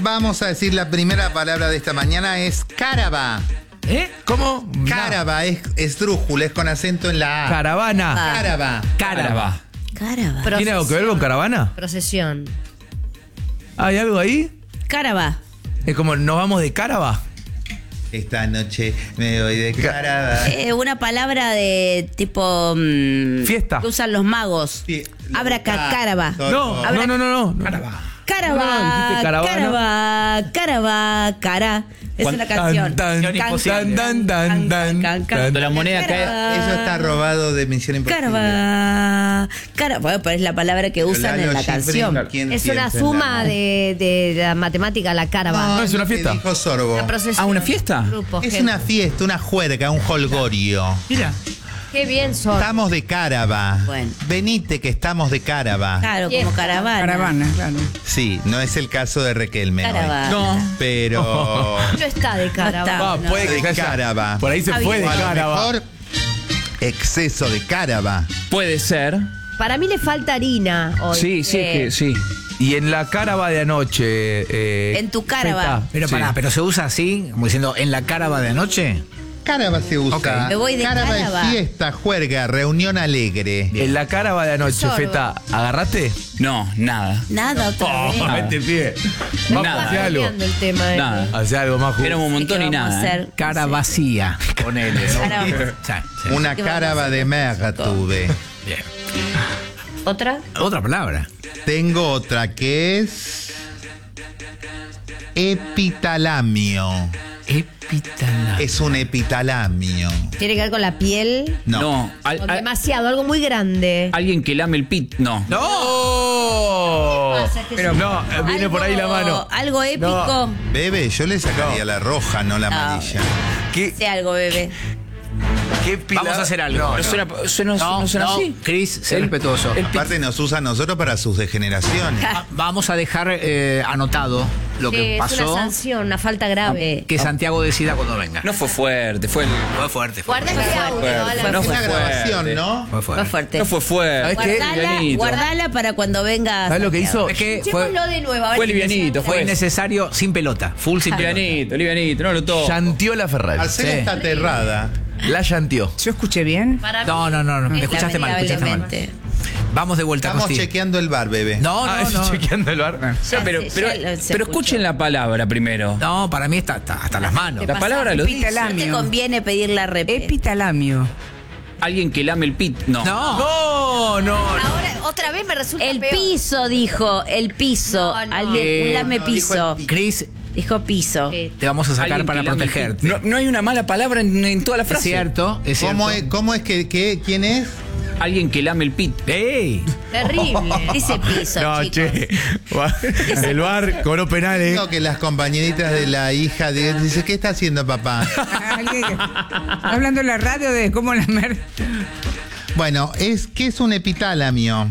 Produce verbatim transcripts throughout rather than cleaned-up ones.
Vamos a decir la primera palabra de esta mañana es cárava. ¿Eh? ¿Cómo? Cárava es esdrújula, es con acento en la A. Caravana. Ah. Cárava. Cárava. Carava. ¿Tiene algo que ver con caravana? Procesión. ¿Hay algo ahí? Carava. Es como, ¿nos vamos de Carava? Esta noche me voy de cárava. Eh, una palabra de tipo... mmm, Fiesta. que usan los magos. Sí. Abracadabra. No, Habrá- no, no, no, no. Carava, No, dijiste caravana. carava, carava, cara. Es Cuan- una canción. Tan, tan, Can, tan, tan, tan, tan, can, can, Cuando la moneda cae. Carava. Eso está robado de Misión Imposible. Carava. Cara, bueno, pero es la palabra que usan Lalo en la Schifrin, canción. ¿quién Es una piensa en suma la- de, de la matemática, la carva. No, es una lo que fiesta. dijo Sorbo. La procesión. Ah, ¿una fiesta? Grupo, Es gente. una fiesta, una juerga, un holgorio. Mira. Qué bien son. Estamos de cárava. Bueno. Venite que estamos de cárava. Claro, Fiesta. como caravana. Caravana, claro. Sí, no es el caso de Requelme hoy. Caravana. No. Pero No está de cara. No está. Va, no. puede que de haya- cárava. Por ahí se Está fue bien. de O a lo Carava. mejor exceso de cárava. Puede ser. Para mí le falta harina hoy. Sí, sí, Eh, es que sí. Y en la Carava de anoche. eh, En tu Carava. Feta. Pero Sí. pará, pero se usa así, como diciendo, en la Carava de anoche. Cárava se usa. Ok. Me voy de Cárava cárava. es fiesta, juerga, reunión alegre. En la Carava de anoche, Sorbo. Feta, ¿agarraste? No, nada. Nada otra vez. Nada. Vete, pie. Vamos, Nada. hace algo. cambiando el tema. eh. Nada. Hace algo más justo. Éramos un montón ¿Qué y vamos a nada. ¿eh? hacer? Cara vacía. Ponele, ¿no? Carava. Sí, sí. Una ¿Qué vamos a cárava hacer de con merga esto? tuve. Bien. ¿Otra? Otra palabra. Tengo otra que es epitalamio. Epitala. Es un epitalamio. Tiene que ver con la piel. No. No. al- Con al- demasiado, algo muy grande. alguien que lame el pit. No. ¡No! Pero- no, eh, viene por ahí la mano. Algo épico. Bebe, yo le sacaría la roja, no la No. amarilla. ¿Qué, Sé algo, bebé. qué pila- Vamos a hacer algo. No, ¿No no. suena, suena- No, no suena no, así? Chris, sé El- respetuoso. el- Aparte nos usa a nosotros para sus degeneraciones. Ah, Vamos a dejar eh, anotado lo Que que es pasó, una sanción, una falta grave. que Santiago decida cuando venga. No fue fuerte, fue el- Fue fuerte, fue Guarda fuerte. ese audio. fuerte. Alan. No Es fue una grabación, fuerte. ¿no? Fue Fue fuerte. fuerte. No fue fuerte. ¿Sabes qué? Guardala, Livianito. guardala para cuando venga. ¿Sabes lo que Santiago. hizo? Es que fue, Escuchémoslo de nuevo. a ver Fue si livianito, me fue fue. necesario sin pelota, full sin pelota. Livianito, livianito, no lo toco. Llanteó la Ferrari. Marcela Sí. está aterrada. La llanteó. ¿Yo escuché bien? Para No, mí, no, no, no, me escuchaste mal, escuchaste mal. lamentablemente. Vamos de vuelta, Estamos Costi. chequeando el bar, bebé. No, Ah, no, eso no. chequeando el bar. O sea, pero, Ya pero, se- ya se pero escuchó. escuchen la palabra primero. No, para mí está, está hasta las manos. La palabra lo dice. No te Epitalamio. conviene pedir la rep. Epitalamio. Alguien que lame el pit. No. No. No, no. Ahora, otra vez me resulta El peor. piso, dijo. El piso. No, no. Alguien, Eh, un lame no, dijo piso. el Chris, Dijo piso. Sí. te vamos a sacar Alguien para que lame el protegerte. pit. No, no hay una mala palabra en, en toda la Es frase. cierto, es cierto. ¿Cómo es, cómo es que, que- quién es? Alguien que lame el pit. ¡Ey! Terrible. Dice piso, No, chicos. che. El bar cobró penales. Digo que las compañeritas de la hija de dice, ¿qué está haciendo papá? Alguien que- ¿Está hablando en la radio de cómo la mer... Bueno, es ¿qué es un epitalamio?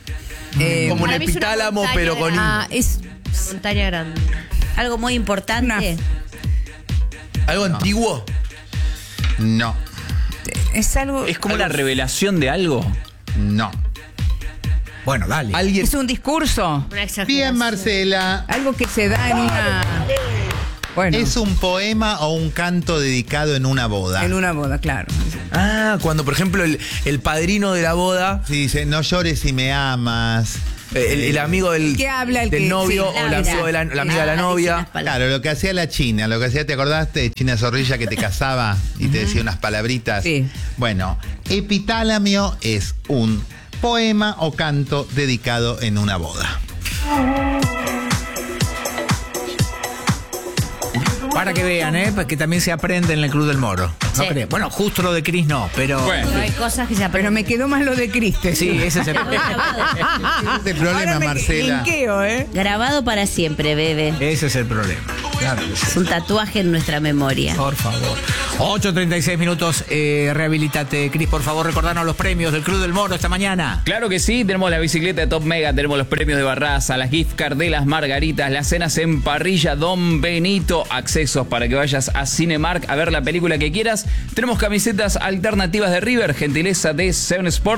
Eh, Como un Para mí es una epitálamo, montaña pero con. ah, es Montaña grande. Algo muy importante. ¿Algo antiguo? No, es algo... Es como la revelación de algo. no. Bueno, dale. Alguien. Es un discurso. Una exageración. Bien, Marcela. Algo que se da en una... Bueno, Es un poema o un canto dedicado en una boda. en una boda, claro. Ah, cuando por ejemplo el, el padrino de la boda, Sí, dice, no llores si me amas. el, el amigo del, ¿Qué habla el del que- novio sí, o el amigo de la, la amiga de la Ah, dice novia. las palabras. Claro, lo que hacía la China, lo que hacía, ¿te acordaste? China Zorrilla que te casaba y te decía unas palabritas. Sí. Bueno, epitalamio es un poema o canto dedicado en una boda. Para que vean, ¿eh? Para que también se aprende en el Club del Moro. No Sí. creo. Bueno, justo lo de Chris no, pero... Bueno. No hay cosas que se Pero aprenden. me quedó más lo de Criste. Sí, ese es el Este problema, Ahora me Marcela. linkeo, ¿eh? Grabado para siempre, bebé. Ese es el problema. Claro que sí. Es un tatuaje en nuestra memoria. Por favor. ocho treinta y seis minutos. Eh, rehabilitate. Cris, por favor, recordanos los premios del Club del Moro esta mañana. Claro que sí, tenemos la bicicleta de Top Mega, tenemos los premios de Barraza, las gift card de las Margaritas, las cenas en parrilla Don Benito, accesos para que vayas a Cinemark a ver la película que quieras. Tenemos camisetas alternativas de River, gentileza de Seven Sport,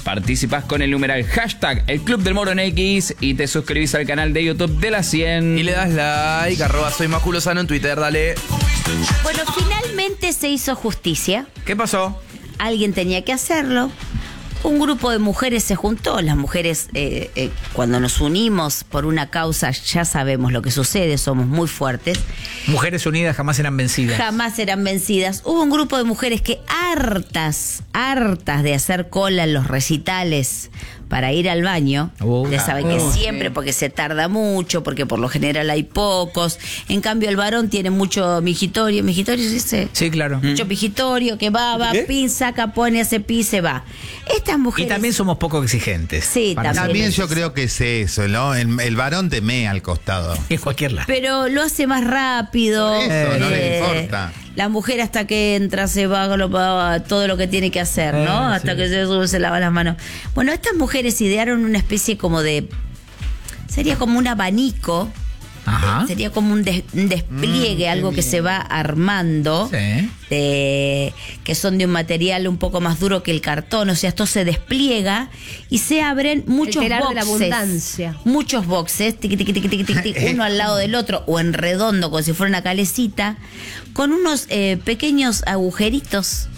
Participás con el numeral hashtag el Club del Moro en X y te suscribís al canal de YouTube de la cien. Y le das like, arroba soy Máculo Sano en Twitter, dale. Bueno, finalmente se hizo justicia. ¿Qué pasó? Alguien tenía que hacerlo. Un grupo de mujeres se juntó. Las mujeres, eh, eh, cuando nos unimos por una causa, ya sabemos lo que sucede, somos muy fuertes. Mujeres unidas jamás serán vencidas. Jamás serán vencidas. Hubo un grupo de mujeres que hartas, hartas de hacer cola en los recitales para ir al baño. Oh. Ustedes saben que Oh, siempre, porque se tarda mucho, porque por lo general hay pocos. En cambio, el varón tiene mucho migitorio. ¿Migitorio se dice? Sí, claro. Mucho migitorio que va, va, ¿Qué? pin, saca, pone, hace pis, se va. Estas Y mujeres... también somos poco exigentes. Sí, Para también. También es yo eso. creo que es eso, ¿no? El, el varón te mea al costado. En cualquier lado. Pero lo hace más rápido. Por eso, no le eh, importa. La mujer hasta que entra se va lo- va todo lo que tiene que hacer, ¿no? Eh, hasta sí. que se sube, se lava las manos. Bueno, estas mujeres idearon una especie como de... Sería como un abanico. Ajá. Sería como un, des- un despliegue, Mm, algo qué que bien. se va armando, Sí. de- que son de un material un poco más duro que el cartón. O sea, esto se despliega y se abren muchos telar de la boxes. abundancia. Muchos boxes, tiqui, tiqui, tiqui, tiqui, tiqui, tiqui, uno al lado del otro o en redondo, como si fuera una calecita, con unos eh, pequeños agujeritos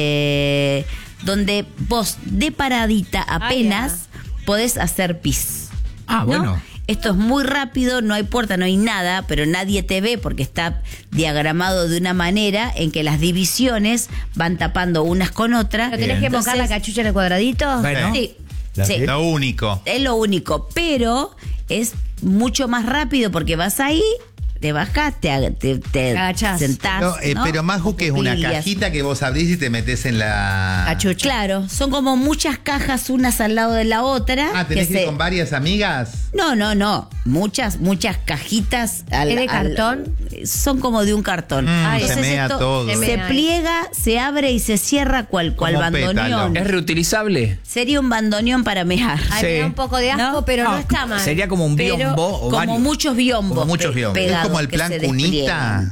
eh, donde vos de paradita apenas podés hacer pis. Ah, ¿no? bueno. Esto es muy rápido, no hay puerta, no hay nada, pero nadie te ve porque está diagramado de una manera en que las divisiones van tapando unas con otras. ¿Pero tenés que mojar la cachucha en el cuadradito? Bueno. Sí, ¿La sí. qué? Lo único. Es lo único, pero es mucho más rápido porque vas ahí, te bajás, te, ag- te, te Agachás. sentás. No, eh, ¿no? Pero Maju, que es una Cuclillas. cajita que vos abrís y te metés en la... Cachucha. Claro, son como muchas cajas unas al lado de la otra. Ah, ¿tenés que ir se- con varias amigas? No, no, no. Muchas, muchas cajitas. Al, ¿Es de al- cartón? son como de un cartón. Mm, Ay, se Entonces mea esto todo. se Se mea. pliega, se abre y se cierra cual, cual Como bandoneón. pétalo. ¿Es reutilizable? Sería un bandoneón para mear. Ay, Sí. me da un poco de asco, ¿No? pero no, No, está mal. Sería como un Pero biombo o como varios. muchos biombos. Como muchos pe- biombos. Es pegados como el que plan se cunita. despliegan.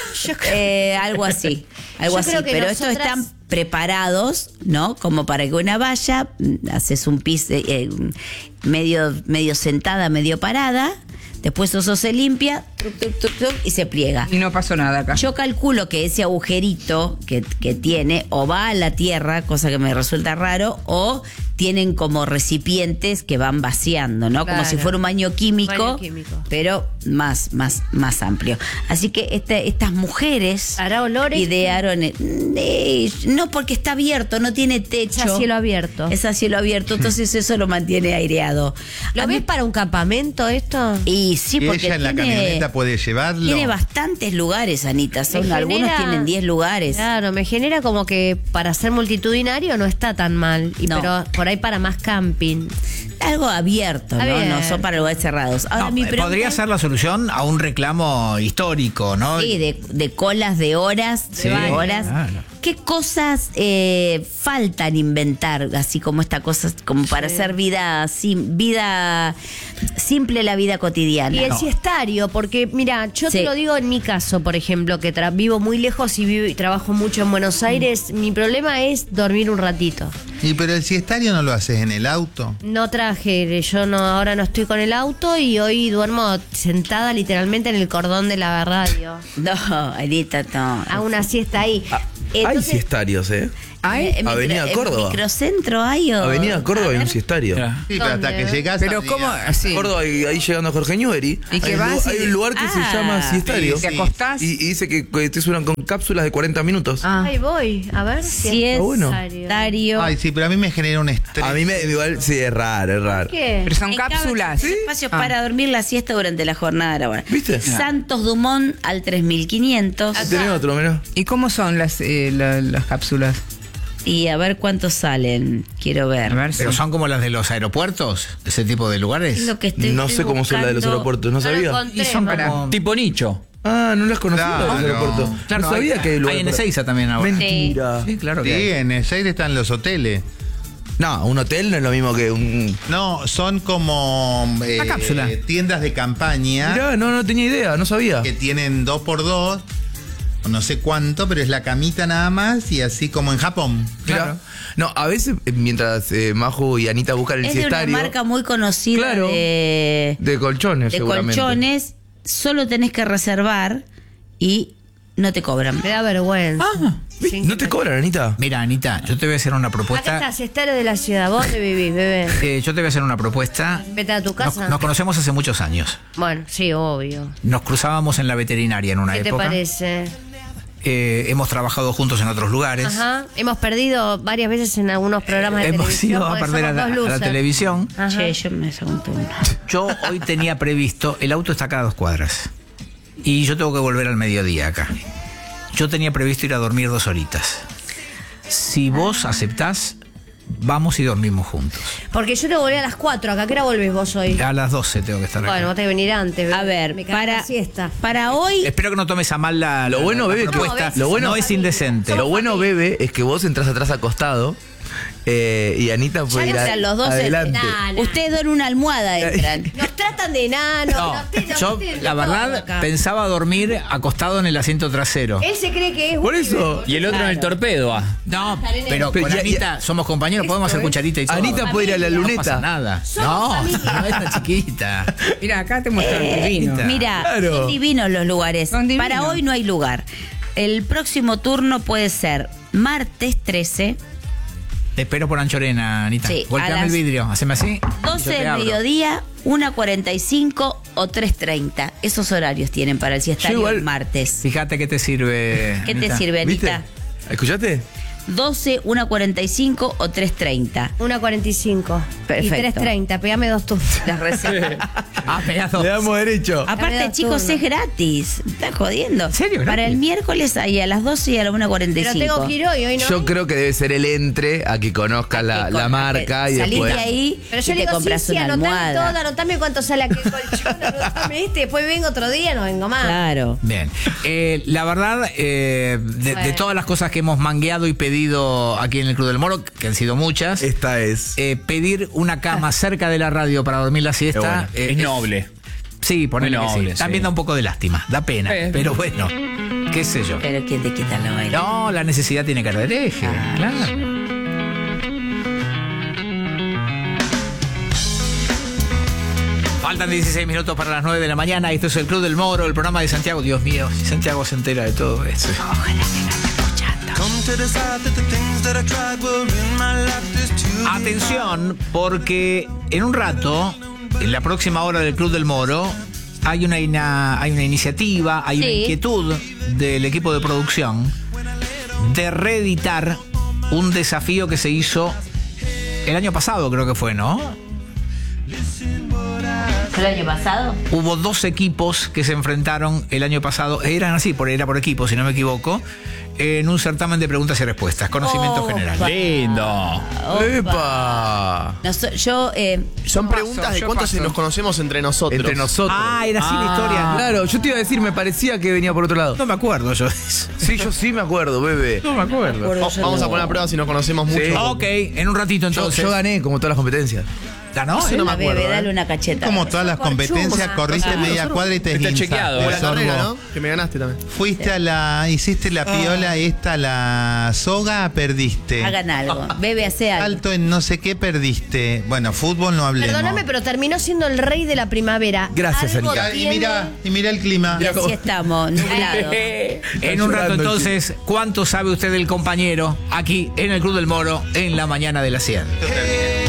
Eh, algo así, algo Yo así. creo que Pero nosotras- estos están preparados, ¿no? Como para que una vaya, mm, haces un pis eh, eh, medio, medio sentada, medio parada, después eso se limpia truc, truc, truc, truc, y se pliega. Y no pasó nada acá. Yo calculo que ese agujerito que, que tiene o va a la tierra, cosa que me resulta raro, o tienen como recipientes que van vaciando, ¿no? Como Claro. si fuera un baño químico, Baño químico. pero más, más, más amplio. Así que este, estas mujeres ¿Hará olores? idearon, eh, eh, no porque está abierto, no tiene techo. Es a cielo abierto. Es a cielo abierto, entonces eso lo mantiene aireado. ¿Lo A mí- ves para un campamento esto? Y sí, ¿Y porque ella en la tiene- camioneta puede llevarlo? tiene bastantes lugares, Anita. Son, Me algunos genera- tienen diez lugares. Claro, me genera como que para ser multitudinario no está tan mal. Y No. Pero por ahí para más camping. Algo abierto, ¿no? Abierto. No son para lugares cerrados. Ahora, No, mi eh, pregunta podría es- ser la solución a un reclamo histórico, ¿no? Sí, de, de colas de horas, Sí, de horas. claro. ¿Qué cosas eh, faltan inventar, así como esta cosa, como para hacer vida, sim- vida simple, la vida cotidiana? Y el No. siestario, porque mira, yo Sí. te lo digo en mi caso, por ejemplo, que tra- vivo muy lejos y vivo y trabajo mucho en Buenos Aires, mi problema es dormir un ratito. Y pero el siestario no lo haces en el auto. No traje, yo no, ahora no estoy con el auto y hoy duermo sentada literalmente en el cordón de la radio. No, Anita, no. Hago una siesta ahí. Hay Entonces, siestarios, ¿eh? Eh, en Avenida micro- Córdoba. ¿En microcentro hay o...? Avenida Córdoba A hay un ver. siestario. Claro. Sí, pero hasta ¿Dónde? que llegás Pero a ¿cómo? Avenida- Sí. Córdoba, ahí, ahí llegando a Jorge Newbery. ¿Y que hay, un vas lu- y- hay un lugar que se Ah. llama siestario. Sí, ¿Te acostás? Y, y dice que, que te suenan con cápsulas de cuarenta minutos. Ah. ahí voy, a ver Si es bueno. siestario. Ay, sí, pero a mí me genera un estrés. A mí me igual sí es raro, es raro. ¿Qué? Pero son En cada- cápsulas. Espacios Ah. para dormir la siesta durante la jornada laboral. ¿Viste? Santos Dumont al tres mil quinientos. ¿Tenés otro, mirá? ¿Y cómo son las, eh, la- las cápsulas? Y a ver cuántos salen. Quiero ver. A ver, Pero sí. son como las de los aeropuertos, ese tipo de lugares. Es lo que estoy- No estoy sé cómo son las de los buscando. aeropuertos, no No lo sabía. encontré, Y son para- mamá. Tipo nicho. Ah, no las conocía Claro. las del aeropuerto. Claro, no sabía hay, que hay lugar hay en para- Ezeiza también ahora. Mentira. Sí, claro que Sí, hay. en Ezeiza están los hoteles. No, un hotel no es lo mismo que un. No, son como eh, La cápsula. tiendas de campaña Mirá, no, no tenía idea, no sabía. que tienen dos por dos no sé cuánto, pero es la camita nada más y así como en Japón. Claro. No, a veces eh, mientras eh, Majo y Anita buscan el Es de una siestario. marca muy conocida Claro. de, De colchones, de seguramente. colchones. Solo tenés que reservar y no te cobran. Me da vergüenza. Ah, Sí, ¿no sí, te me- cobran, Anita? Mira, Anita, yo te voy a hacer una Acá propuesta. está Siestario de la Ciudad. ¿Vos dónde vivís, bebé? Eh, yo te voy a hacer una propuesta. Vete a tu Nos, casa. nos conocemos hace muchos años. Bueno, sí, obvio. Nos cruzábamos en la veterinaria en una ¿Qué te época. parece? Eh, hemos trabajado juntos en otros lugares. Ajá. Hemos perdido varias veces en algunos programas de Hemos televisión. ido a porque perder a somos la, dos a la losers. televisión. Ajá. Che, yo me pregunto una. Yo hoy tenía previsto, el auto está a cada dos cuadras. Y yo tengo que volver al mediodía acá. Yo tenía previsto ir a dormir dos horitas. Si vos aceptás, vamos y dormimos juntos. Porque yo te volví a las cuatro. ¿Acá qué hora volvés vos hoy? A las doce tengo que estar acá. Bueno, vos tenés que venir antes. bebé. A ver, Me cago en para, la siesta. para hoy, Espero que no tomes a mal la, Lo la- bueno, la bebé, propuesta. que- lo bueno- no es indecente. Lo bueno, bebé, es que vos entras atrás acostado eh, y Anita puede ya ir no a- sean los dos. adelante. Nah, nah. Ustedes dan una almohada, entran. Nos tratan de enanos. No, nos tiran- yo nos tiran la de todo verdad acá. pensaba dormir acostado en el asiento trasero. Él se cree que es Por un eso. Y el otro en el torpedo, ah. No, Estaré en pero el- Pero con ya- Anita somos compañeros, podemos hacer Esto, ¿eh? cucharita y todo. Anita puede ir a la No luneta. pasa nada. Somos No, familia. no es tan chiquita. Mira, acá te muestran el vino. Anita. Mira, Claro. son divinos los lugares. Son divinos. Para hoy no hay lugar. El próximo turno puede ser martes trece, Te espero por Anchorena, Anita. Sí, Golpeame a las el vidrio, haceme así. y yo doce te del abro. mediodía, una cuarenta y cinco o tres treinta. Esos horarios tienen para el siestario Yo igual- el martes. Fíjate qué te sirve. ¿Qué te Anita. sirve, ¿Viste? Anita? ¿Escuchaste? doce, una cuarenta y cinco o tres treinta. Una cuarenta y cinco. Perfecto. Y tres treinta. Pegame dos turnos. Las reservas. Ah, pedazo. Le damos derecho. Aparte, Dame dos chicos, turnos. es gratis. Me estás jodiendo. ¿En serio? Para ¿Gratis? el miércoles ahí a las doce y a la una cuarenta y Pero cinco. tengo que ir hoy, hoy no. Yo creo que debe ser el entre a que conozca la, Que la con- marca y salís después. de ahí Pero yo y le te digo, sí, compras sí, una anotame almohada. todo, anotame cuánto sale aquel colchón, anotame este, después vengo otro día, no vengo más. Claro. Bien. Eh, la verdad, eh, de, de Bueno. todas las cosas que hemos mangueado y pedido aquí en el Club del Moro, que han sido muchas, Esta es. eh, pedir una cama cerca de la radio para dormir la siesta. bueno, eh, Es noble. Sí, ponele Muy que sí. noble, También sí. da un poco de lástima, da pena. Eh. Pero bueno, qué sé yo. Pero ¿quién te quita la baila? No, la necesidad tiene cara de eje. Claro. Faltan dieciséis minutos para las nueve de la mañana. Esto es el Club del Moro, el programa de Santiago. Dios mío, si Santiago se entera de todo eso. Atención, porque en un rato, en la próxima hora del Club del Moro, hay una, ina- hay una iniciativa, hay una Sí. inquietud del equipo de producción de reeditar un desafío que se hizo el año pasado, creo que fue, ¿no? ¿Fue el año pasado? Hubo dos equipos que se enfrentaron el año pasado, eran así, por, era por equipo, si no me equivoco, en un certamen de preguntas y respuestas, conocimiento Oh, general. pa- Lindo. ¡Epa! No, so- yo, eh, Son Yo preguntas paso, de yo cuánto paso. se nos conocemos entre nosotros. Entre nosotros. Ah, era así la historia. Claro, yo te iba a decir, me parecía que venía por otro lado. No me acuerdo yo de eso. Sí, yo sí me acuerdo, bebé. No me acuerdo. Va- Vamos a poner a prueba si nos conocemos mucho. Sí. Ok, en un ratito Yo, entonces. yo gané como todas las competencias. ¿Ganó? Sí, no me a acuerdo, bebé, ¿eh? dale una cacheta. Como todas las Por competencias, chuma. corriste Ah. media cuadra y te Está esguinzaste, chequeado, Como la Sorbo. carrera, ¿no? Que me ganaste también. Fuiste a la, hiciste la piola esta, la soga, perdiste. Hagan algo. Bebe, hace algo. Salto en no sé qué, perdiste. Bueno, fútbol no hablemos. Perdóname, pero terminó siendo el rey de la primavera. Gracias, Algo Anita. Y tiene- mira, y mira el clima. Y así estamos, nublados. En un rato llorando el entonces, ¿cuánto sabe usted del compañero aquí en el Club del Moro en la mañana de la cien? Esto termina.